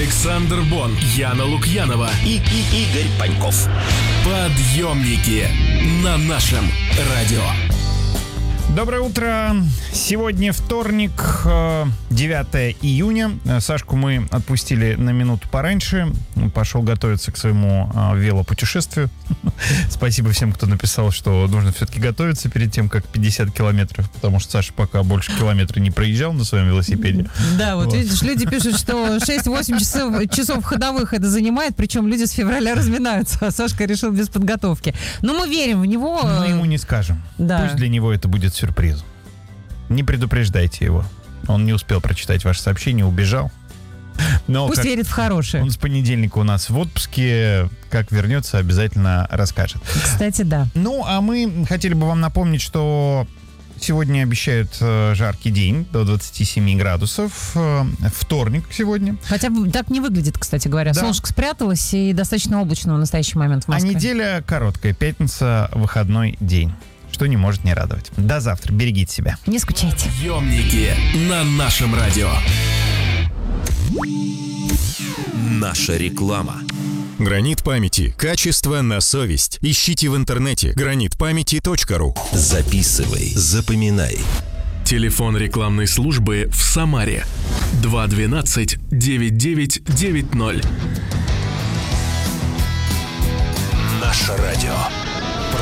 Александр Бон, Яна Лукьянова и Игорь Паньков. Подъемники на нашем радио. Доброе утро. Сегодня вторник, 9 июня. Сашку мы отпустили на минуту пораньше. Он пошел готовиться к своему велопутешествию. Спасибо всем, кто написал, что нужно все-таки готовиться перед тем, как 50 километров, потому что Саша пока больше километра не проезжал на своем велосипеде. Да, вот видишь, люди пишут, что 6-8 часов ходовых это занимает, причем люди с февраля разминаются, а Сашка решил без подготовки. Но мы верим в него. Мы ему не скажем. Да. Пусть для него это будет сюрпризом. Не предупреждайте его. Он не успел прочитать ваше сообщение, убежал. Но пусть верит в хорошее. Он с понедельника у нас в отпуске. Как вернется, обязательно расскажет. Кстати, да. Ну, а мы хотели бы вам напомнить, что сегодня обещают жаркий день до 27 градусов. Вторник сегодня. Хотя так не выглядит, кстати говоря. Да. Солнышко спряталось и достаточно облачно в настоящий момент в Москве. А неделя короткая. Пятница, выходной день. Что не может не радовать. До завтра. Берегите себя. Не скучайте. Подъемники на нашем радио. Наша реклама. Гранит памяти. Качество на совесть. Ищите в интернете granitpamяти.ru. Записывай, запоминай. Телефон рекламной службы в Самаре 212-9990. Наше радио.